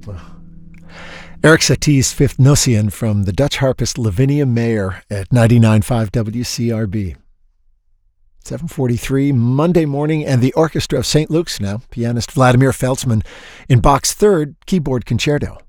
Eric Satie's Fifth Nocien from the Dutch harpist Lavinia Mayer at 99.5 WCRB. 7:43 Monday morning, and the Orchestra of St. Luke's now. Pianist Vladimir Feltzman in Bach's third keyboard concerto.